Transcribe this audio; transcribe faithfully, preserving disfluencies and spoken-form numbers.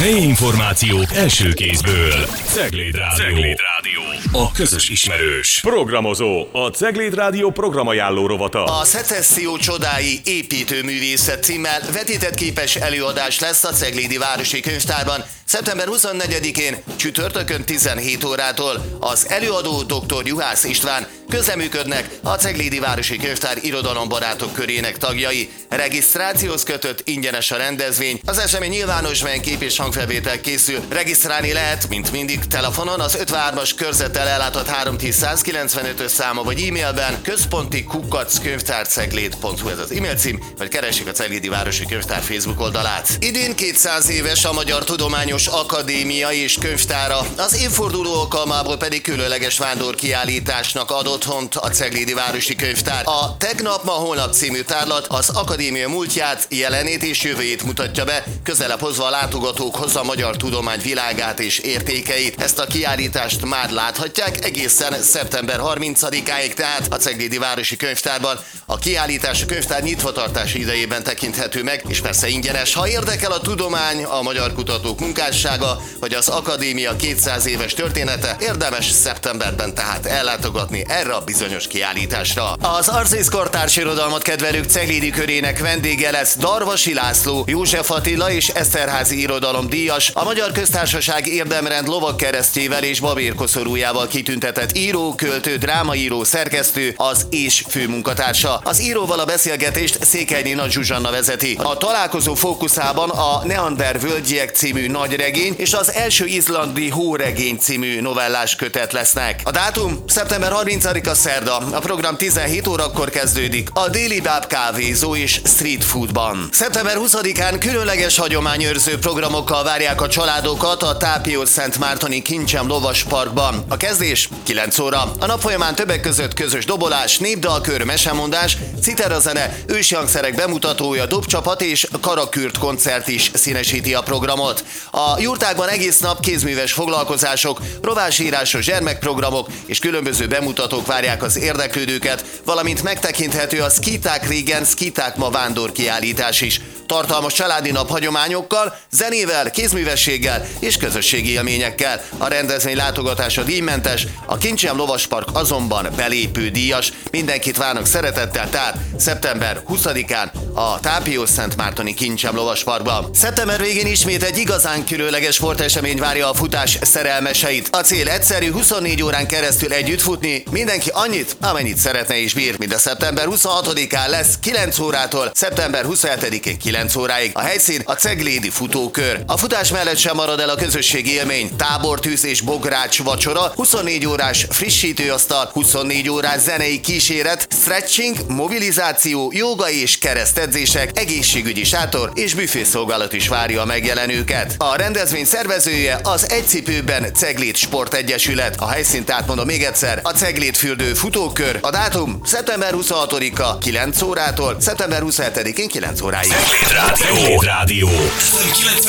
Helyi információk első kézből. Cegléd Rádió. Cegléd Rádió. A közös ismerős. Programozó. A Cegléd Rádió programajánló rovata. A Szecesszió csodái építőművészet címmel vetítettképes előadás lesz a Ceglédi Városi Könyvtárban szeptember huszonnegyedikén csütörtökön tizenhét órától. Az előadó dr. Juhász István, közreműködnek a Ceglédi Városi Könyvtár irodalombarátok körének tagjai. Regisztrációhoz kötött ingyenes a rendezvény. Az esemény nyilvános, melyen kép és hangfelvétel készül. Regisztrálni lehet, mint mindig, telefonon az ötvenhármas körzettel ellátott három tíz százkilencvenötös száma, vagy e-mailben központi kukac könyvtárcegléd pont hu ez az e-mail cím, vagy keressék a Ceglédi Városi Könyvtár Facebook oldalát. Idén kétszáz éves a Magyar Tudományos Akadémia és Könyvtára, az évforduló alkalmából pedig különleges vándorkiállításnak ad otthont a Ceglédi Városi Könyvtár. A Tegnap, ma, holnap című tárlat az akadémia múltját, jelenét és jövőjét mutatja be, közelebb hozva a látogatókhoz a magyar tudomány világát és értékeit. Ezt a kiállítást már láthatják egészen szeptember harmincadikáig, tehát a Ceglédi Városi Könyvtárban. A kiállítás a könyvtár nyitvatartási idejében tekinthető meg, és persze ingyenes. Ha érdekel a tudomány, a magyar kutatók munkássága, vagy az akadémia kétszáz éves története, érdemes szeptemberben tehát ellátogatni erre a bizonyos kiállításra. Az Arcész kortárs irodalmat kedvelők ceglédi körének vendége lesz Darvasi László, József Attila és Eszterházy irodalomdíjas, a Magyar Köztársaság érdemrend lovagkeresztjével és babérkoszorújával kitüntetett író, költő, drámaíró, szerkesztő, az és főmunkatársa. Az íróval a beszélgetést Székely Nagy Zsuzsanna vezeti. A találkozó fókuszában a Neander völgyiek című nagyregény és az első izlandi hóregény című novellás kötet lesznek. A dátum szeptember harmincadika szerda, a program tizenhét órakor kezdődik a Déli Báb kávézó és street foodban. szeptember huszadikán különleges hagyományőrző programokkal várják a családokat a Tápiót-Szentmártoni Kincsem Lovas Parkban. A kezdés kilenc óra. A nap folyamán többek között közös dobolás, népdalkör, mesemondás, citerazene, ősi hangszerek bemutatója, dobcsapat és karakürt koncert is színesíti a programot. A jurtákban egész nap kézműves foglalkozások, rovásírásos gyermekprogramok és különböző bemutatók várják az érdeklődőket, valamint megtekinthető a Szkíták régen, Szkíták ma vándorkiállítás is. Tartalmas családi nap hagyományokkal, zenével, kézművességgel és közösségi élményekkel. A rendezvény látogatása díjmentes, a Kincsem Lovaspark azonban belépő díjas. Mindenkit várnak szeretettel, tehát szeptember huszadikán a Tápiót-Szentmártoni Kincsem Lovasparkban. Szeptember végén ismét egy igazán különleges sportesemény várja a futás szerelmeseit. A cél egyszerű, huszonnégy órán keresztül együtt futni, mindenki annyit, amennyit szeretne és bír. Mind a szeptember huszonhatodikán lesz kilenc órától szeptember huszonhetedikén kilenc óráig. A helyszín a Ceglédi Futókör. A futás mellett sem marad el a közösségi élmény. Tábortűz és bogrács vacsora, huszonnégy órás frissítőasztal, huszonnégy órás zenei kíséret, stretching, mobilizáció, jóga és keresztedzések, egészségügyi sátor és büfészolgálat is várja a megjelenőket. A rendezvény szervezője az Egycipőben Cegléd Sportegyesület. A helyszínt átmondom még egyszer, a Ceglédfürdő Futókör. A dátum szeptember huszonhatodika kilenc órától szeptember huszonhetedikén kilenc óráig. Cegléd Rádió. Cegléd Rádió.